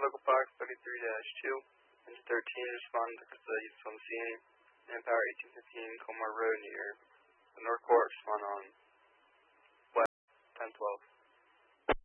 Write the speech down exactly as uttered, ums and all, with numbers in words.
Local Fox thirty-three dash two. Engine thirteen, respond to the use on the scene. Manpower eighteen fifteen, Colmar Road near the North Court, respond on West ten twelve.